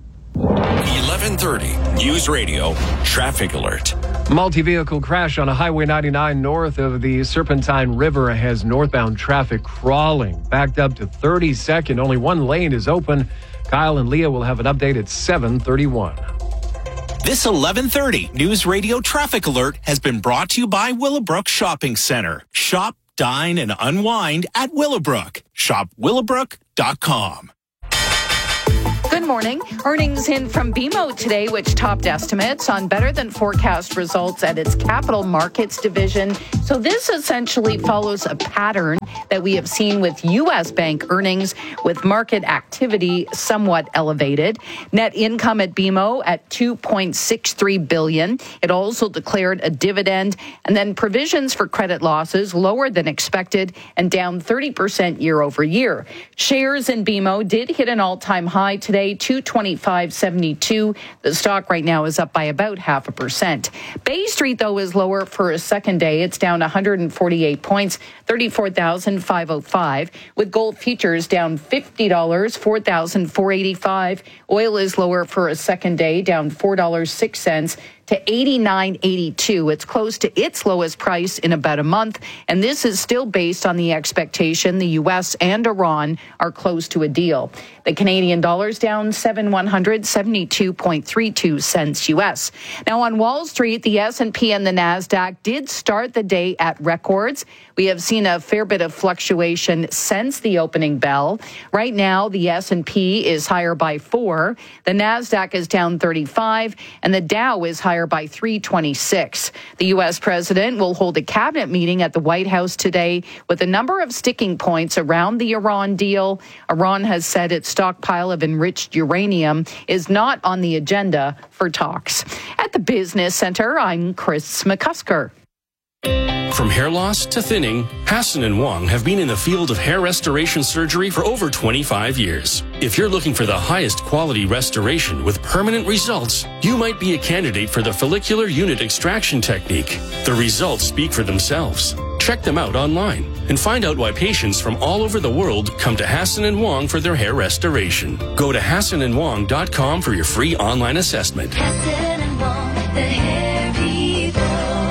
11:30 News Radio Traffic Alert. Multi-vehicle crash on a Highway 99 north of the Serpentine River has northbound traffic crawling, backed up to 32nd. Only one lane is open. Kyle and Leah will have an update at 7:31. This 11:30 News Radio Traffic Alert has been brought to you by Willowbrook Shopping Center. Shop, dine, and unwind at Willowbrook. Shop willowbrook.com. Good morning. Earnings in from BMO today, which topped estimates on better than forecast results at its capital markets division. So this essentially follows a pattern that we have seen with U.S. bank earnings, with market activity somewhat elevated. Net income at BMO at $2.63 billion. It also declared a dividend, and then provisions for credit losses lower than expected and down 30% year over year. Shares in BMO did hit an all-time high today, $225.72. The stock right now is up by about 0.5%. Bay Street, though, is lower for a second day. It's down 148 points, 34,505, with gold futures down $50, 4,485. Oil is lower for a second day, down $4.06 to $89.82. It's close to its lowest price in about a month, and this is still based on the expectation the U.S. and Iran are close to a deal. The Canadian dollar's down 72.32 cents U.S. Now on Wall Street, the S&P and the NASDAQ did start the day at records. We have seen a fair bit of fluctuation since the opening bell. Right now, the S&P is higher by 4, the NASDAQ is down 35, and the Dow is higher by 326. The U.S. president will hold a cabinet meeting at the White House today with a number of sticking points around the Iran deal. Iran has said its stockpile of enriched uranium is not on the agenda for talks. At the Business Center, I'm Chris McCusker. From hair loss to thinning, Hassan and Wong have been in the field of hair restoration surgery for over 25 years. If you're looking for the highest quality restoration with permanent results, you might be a candidate for the follicular unit extraction technique. The results speak for themselves. Check them out online and find out why patients from all over the world come to Hassan and Wong for their hair restoration. Go to HassanandWong.com for your free online assessment. Hassan and Wong, the hair people.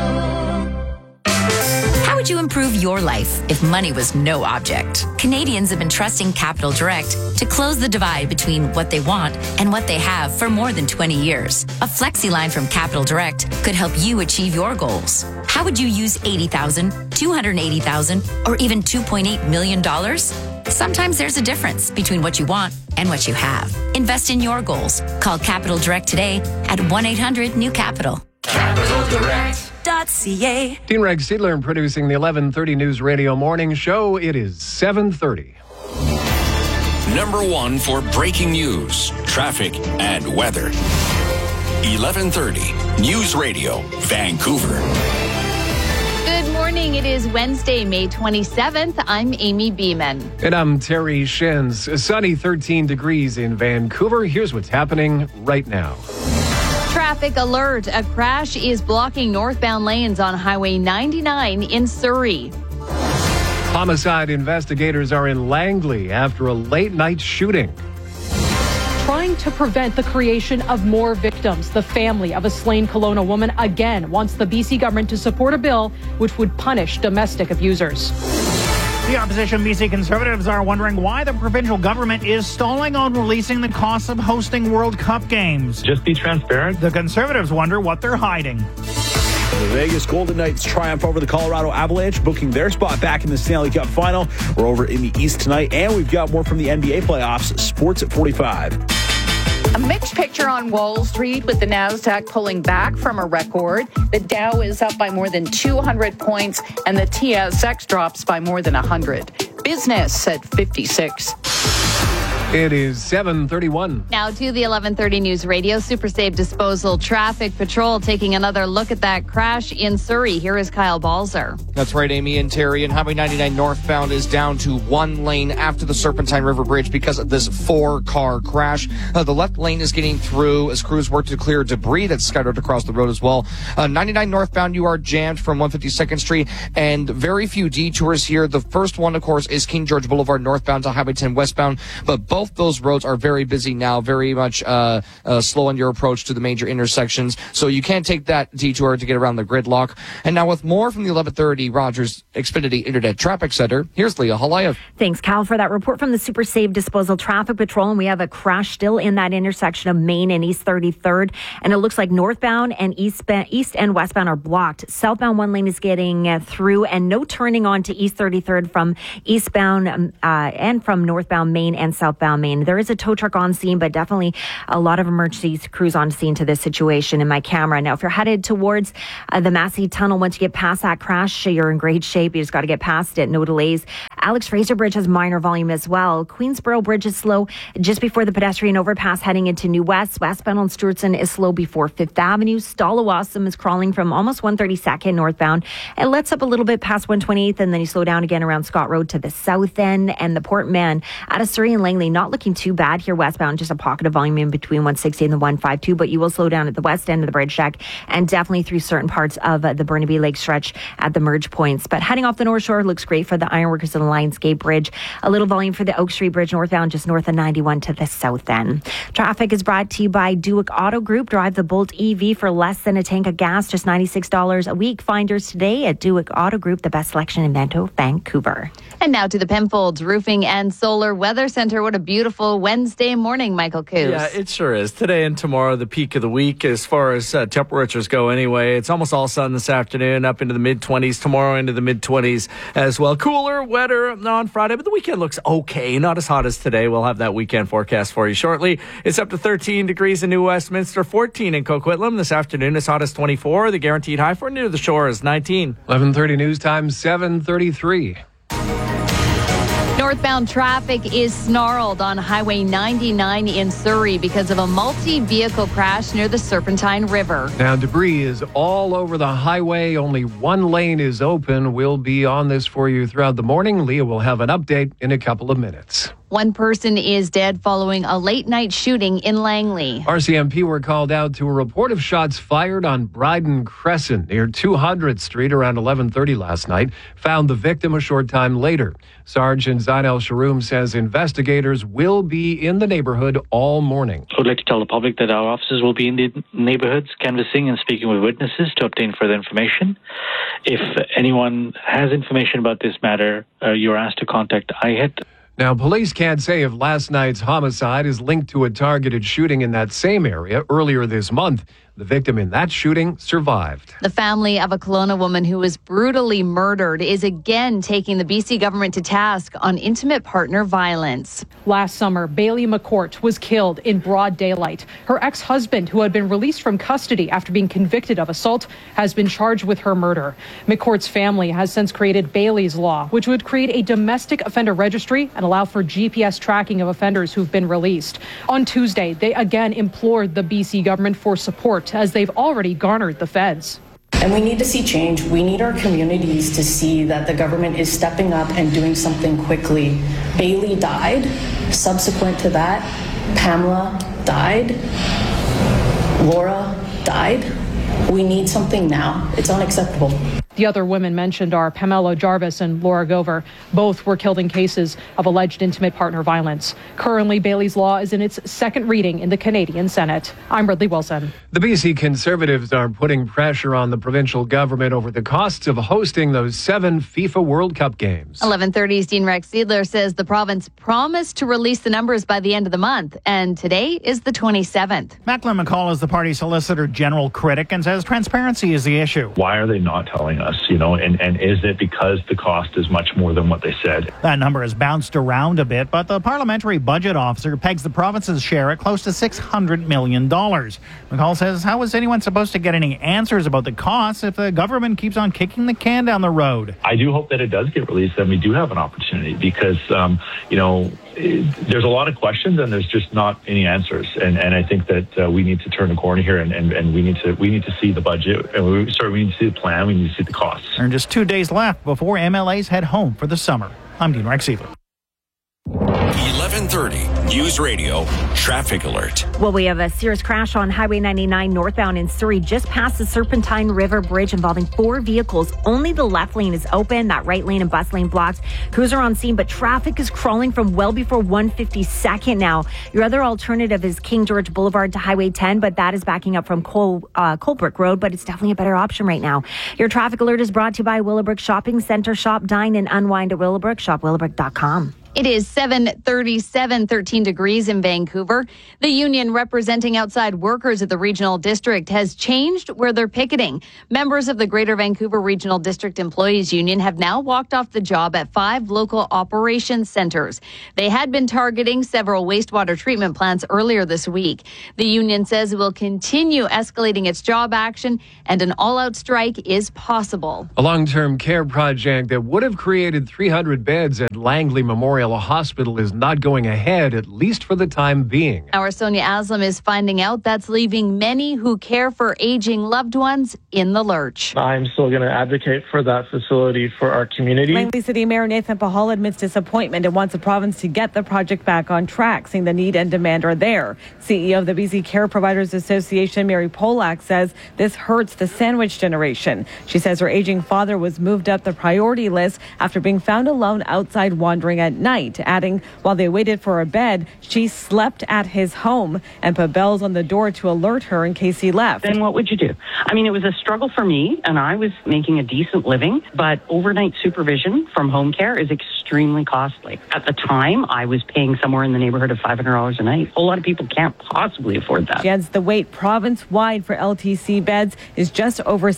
How would you improve your life if money was no object? Canadians have been trusting Capital Direct to close the divide between what they want and what they have for more than 20 years. A flexi line from Capital Direct could help you achieve your goals. How would you use $80,000, $280,000, or even $2.8 million? Sometimes there's a difference between what you want and what you have. Invest in your goals. Call Capital Direct today at 1-800-NEW-CAPITAL. CapitalDirect.ca. Dean Reg Seidler producing the 11:30 News Radio Morning Show. It is 7:30. Number one for breaking news, traffic, and weather. 11:30 News Radio, Vancouver. Good morning. It is Wednesday, May 27th. I'm Amy Beeman. And I'm Terry Shins. A sunny 13 degrees in Vancouver. Here's what's happening right now. Traffic alert. A crash is blocking northbound lanes on Highway 99 in Surrey. Homicide investigators are in Langley after a late-night shooting. Trying to prevent the creation of more victims, the family of a slain Kelowna woman again wants the BC government to support a bill which would punish domestic abusers. The opposition BC Conservatives are wondering why the provincial government is stalling on releasing the costs of hosting World Cup games. Just be transparent. The Conservatives wonder what they're hiding. The Vegas Golden Knights triumph over the Colorado Avalanche, booking their spot back in the Stanley Cup final. We're over in the East tonight, and we've got more from the NBA playoffs. Sports at 45. A mixed picture on Wall Street with the Nasdaq pulling back from a record. The Dow is up by more than 200 points and the TSX drops by more than 100. Business at 56. It is 7:31. Now to the 11:30 News Radio Super Safe Disposal Traffic Patrol taking another look at that crash in Surrey. Here is Kyle Balzer. That's right, Amy and Terry. And Highway 99 northbound is down to one lane after the Serpentine River Bridge because of this 4-car crash. The left lane is getting through as crews work to clear debris that's scattered across the road as well. 99 northbound, you are jammed from 152nd Street and very few detours here. The first one, of course, is King George Boulevard northbound to Highway 10 westbound, but both those roads are very busy now, very much slow on your approach to the major intersections. So you can't take that detour to get around the gridlock. And now with more from the 1130 Rogers Xfinity Internet Traffic Center, here's Leah Halayev. Thanks, Cal, for that report from the Super Safe Disposal Traffic Patrol. And we have a crash still in that intersection of Main and East 33rd. And it looks like northbound and east and westbound are blocked. Southbound one lane is getting through and no turning on to East 33rd from eastbound and from northbound Main and southbound Main. There is a tow truck on scene, but definitely a lot of emergency crews on scene to this situation in my camera. Now, if you're headed towards the Massey Tunnel, once you get past that crash, you're in great shape. You just got to get past it. No delays. Alex Fraser Bridge has minor volume as well. Queensboro Bridge is slow just before the pedestrian overpass heading into New West. Westbound on Stewartson is slow before 5th Avenue. Stallawasam is crawling from almost 132nd northbound. It lets up a little bit past 128th, and then you slow down again around Scott Road to the south end. And the Port Man out of Surrey and Langley, not looking too bad here westbound, just a pocket of volume in between 160 and the 152, but you will slow down at the west end of the bridge deck and definitely through certain parts of the Burnaby Lake stretch at the merge points. But heading off the North Shore looks great for the Ironworkers and the Lionsgate Bridge. A little volume for the Oak Street Bridge northbound, just north of 91 to the south end. Traffic is brought to you by Duick Auto Group. Drive the Bolt EV for less than a tank of gas, just $96 a week. Find yours today at Duick Auto Group, the best selection in Vancouver. And now to the Penfolds Roofing and Solar Weather Center. What a beautiful Wednesday morning, Michael Coos. Yeah, it sure is. Today and tomorrow, the peak of the week as far as temperatures go anyway. It's almost all sun this afternoon, up into the mid-20s. Tomorrow into the mid-20s as well. Cooler, wetter on Friday, but the weekend looks okay. Not as hot as today. We'll have that weekend forecast for you shortly. It's up to 13 degrees in New Westminster, 14 in Coquitlam. This afternoon, as hot as 24. The guaranteed high for near the shore is 19. 11:30 news time, 7:33. Northbound traffic is snarled on Highway 99 in Surrey because of a multi-vehicle crash near the Serpentine River. Now, debris is all over the highway. Only one lane is open. We'll be on this for you throughout the morning. Leah will have an update in a couple of minutes. One person is dead following a late-night shooting in Langley. RCMP were called out to a report of shots fired on Bryden Crescent near 200th Street around 11:30 last night. Found the victim a short time later. Sergeant Zainal Sharoum says investigators will be in the neighborhood all morning. I would like to tell the public that our officers will be in the neighborhoods canvassing and speaking with witnesses to obtain further information. If anyone has information about this matter, you're asked to contact IHIT. Now, police can't say if last night's homicide is linked to a targeted shooting in that same area earlier this month. The victim in that shooting survived. The family of a Kelowna woman who was brutally murdered is again taking the BC government to task on intimate partner violence. Last summer, Bailey McCourt was killed in broad daylight. Her ex-husband, who had been released from custody after being convicted of assault, has been charged with her murder. McCourt's family has since created Bailey's Law, which would create a domestic offender registry and allow for GPS tracking of offenders who've been released. On Tuesday, they again implored the BC government for support as they've already garnered the feds. And we need to see change. We need our communities to see that the government is stepping up and doing something quickly. Bailey died. Subsequent to that, Pamela died. Laura died. We need something now. It's unacceptable. The other women mentioned are Pamela Jarvis and Laura Gover. Both were killed in cases of alleged intimate partner violence. Currently, Bailey's Law is in its second reading in the Canadian Senate. I'm Ridley Wilson. The BC Conservatives are putting pressure on the provincial government over the costs of hosting those 7 FIFA World Cup games. 11:30's Dean Rex Seidler says the province promised to release the numbers by the end of the month, and today is the 27th. Macklin McCall is the party's Solicitor General critic and says transparency is the issue. Why are they not telling us, and is it because the cost is much more than what they said? That number has bounced around a bit, but the parliamentary budget officer pegs the province's share at close to $600 million. McCall says, how is anyone supposed to get any answers about the costs if the government keeps on kicking the can down the road? I do hope that it does get released, and we do have an opportunity because, there's a lot of questions and there's just not any answers. And I think that we need to turn the corner here and we need to see the budget. And we need to see the plan. We need to see the costs. There are just 2 days left before MLAs head home for the summer. I'm Dean Rex Seidler. 11:30 News Radio Traffic Alert. Well, we have a serious crash on Highway 99 northbound in Surrey, just past the Serpentine River Bridge, involving 4 vehicles. Only the left lane is open. That right lane and bus lane blocked. Crews are on scene, but traffic is crawling from well before 152nd now. Your other alternative is King George Boulevard to Highway 10, but that is backing up from Colebrook Road, but it's definitely a better option right now. Your traffic alert is brought to you by Willowbrook Shopping Center. Shop, dine, and unwind at Willowbrook. Shop Willowbrook.com. It is 7:37, 13 degrees in Vancouver. The union representing outside workers at the regional district has changed where they're picketing. Members of the Greater Vancouver Regional District Employees Union have now walked off the job at 5 local operations centers. They had been targeting several wastewater treatment plants earlier this week. The union says it will continue escalating its job action, and an all-out strike is possible. A long-term care project that would have created 300 beds at Langley Memorial Hospital is not going ahead, at least for the time being. Our Sonia Aslam is finding out that's leaving many who care for aging loved ones in the lurch. I'm still going to advocate for that facility for our community. Langley City Mayor Nathan Pahal admits disappointment and wants the province to get the project back on track, saying the need and demand are there. CEO of the BC Care Providers Association, Mary Polak, says this hurts the sandwich generation. She says her aging father was moved up the priority list after being found alone outside wandering at night, adding, while they waited for a bed, she slept at his home and put bells on the door to alert her in case he left. Then what would you do? I mean, it was a struggle for me, and I was making a decent living, but overnight supervision from home care is extremely costly. At the time, I was paying somewhere in the neighborhood of $500 a night. A whole lot of people can't possibly afford that. She adds the wait province-wide for LTC beds is just over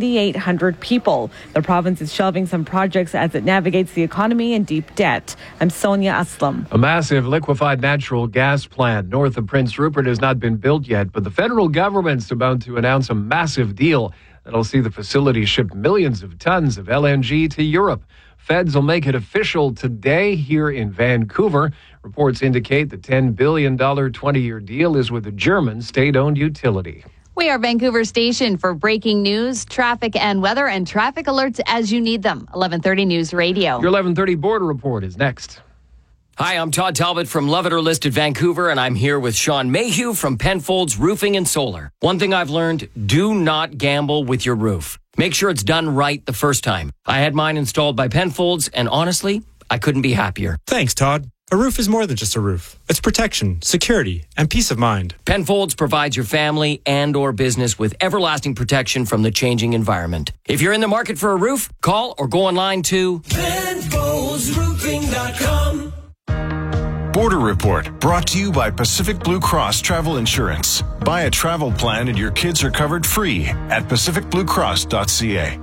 7,800 people. The province is shelving some projects as it navigates the economy in deep debt. I'm Sonia Aslam. A massive liquefied natural gas plant north of Prince Rupert has not been built yet, but the federal government's about to announce a massive deal that'll see the facility ship millions of tons of LNG to Europe. Feds will make it official today here in Vancouver. Reports indicate the $10 billion 20-year deal is with a German state-owned utility. We are Vancouver station for breaking news, traffic and weather, and traffic alerts as you need them. 11:30 News Radio. Your 11:30 border report is next. Hi, I'm Todd Talbot from Love It or List It Vancouver, and I'm here with Sean Mayhew from Penfolds Roofing and Solar. One thing I've learned, do not gamble with your roof. Make sure it's done right the first time. I had mine installed by Penfolds, and honestly, I couldn't be happier. Thanks, Todd. A roof is more than just a roof. It's protection, security, and peace of mind. Penfolds provides your family and or business with everlasting protection from the changing environment. If you're in the market for a roof, call or go online to PenfoldsRoofing.com. Border Report, brought to you by Pacific Blue Cross Travel Insurance. Buy a travel plan and your kids are covered free at pacificbluecross.ca.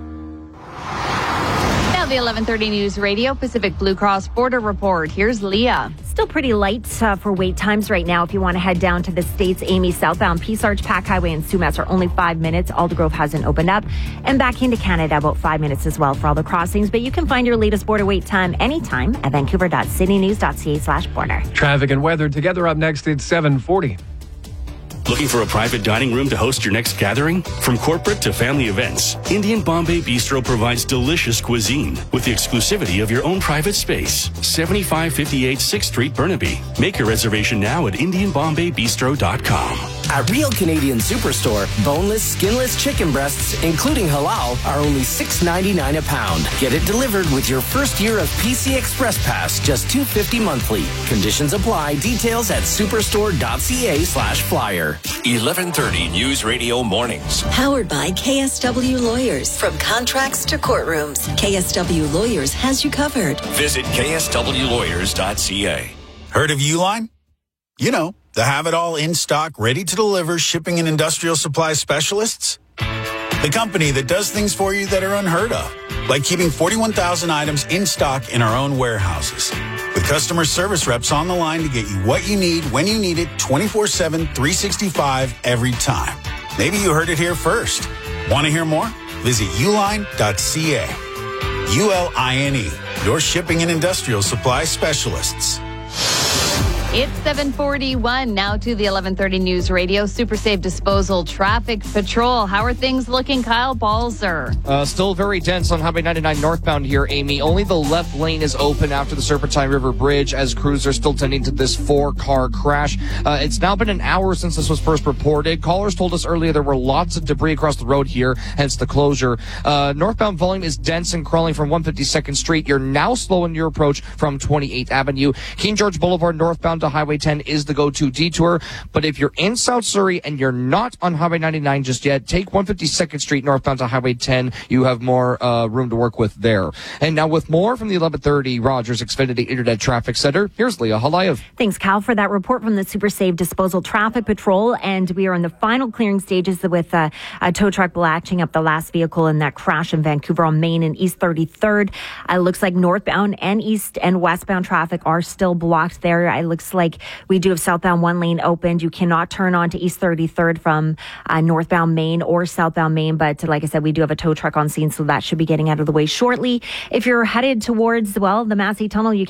Now the 11:30 News Radio Pacific Blue Cross Border Report. Here's Leah. Still pretty light for wait times right now. If you want to head down to the States, Amy southbound, Peace Arch, Pack Highway, and Sumas are only 5 minutes. Aldergrove hasn't opened up. And back into Canada, about 5 minutes as well for all the crossings. But you can find your latest border wait time anytime at vancouver.citynews.ca/border. Traffic and weather together up next at 7:40. Looking for a private dining room to host your next gathering? From corporate to family events, Indian Bombay Bistro provides delicious cuisine with the exclusivity of your own private space. 7558 6th Street, Burnaby. Make your reservation now at IndianBombayBistro.com. At Real Canadian Superstore, boneless, skinless chicken breasts, including halal, are only $6.99 a pound. Get it delivered with your first year of PC Express Pass, just $2.50 monthly. Conditions apply. Details at superstore.ca/flyer. 1130 News Radio Mornings. Powered by KSW Lawyers. From contracts to courtrooms, KSW Lawyers has you covered. Visit kswlawyers.ca. Heard of Uline? You know, the have-it-all in-stock, ready-to-deliver shipping and industrial supply specialists. The company that does things for you that are unheard of, like keeping 41,000 items in stock in our own warehouses. With customer service reps on the line to get you what you need, when you need it, 24/7, 365, every time. Maybe you heard it here first. Want to hear more? Visit uline.ca. ULINE, your shipping and industrial supply specialists. It's 7:41 now to the 1130 News Radio Super Safe Disposal Traffic Patrol. How are things looking, Kyle Balzer? Still very dense on Highway 99 northbound here, Amy. Only the left lane is open after the Serpentine River Bridge as crews are still tending to this 4-car crash. It's now been an hour since this was first reported. Callers told us earlier there were lots of debris across the road here, hence the closure. Northbound volume is dense and crawling from 152nd Street. You're now slow in your approach from 28th Avenue. King George Boulevard northbound to Highway 10 is the go-to detour. But if you're in South Surrey and you're not on Highway 99 just yet, take 152nd Street northbound to Highway 10. You have more room to work with there. And now with more from the 1130 Rogers Xfinity Internet Traffic Center, here's Leah Halayev. Thanks, Cal, for that report from the Super Safe Disposal Traffic Patrol. And we are in the final clearing stages with a tow truck latching up the last vehicle in that crash in Vancouver on Main and East 33rd. It looks like northbound and east and westbound traffic are still blocked there. It looks like we do have southbound one lane opened. You cannot turn on to East 33rd from northbound Main or southbound Main. But like I said, we do have a tow truck on scene, so that should be getting out of the way shortly. If you're headed towards, the Massey Tunnel, you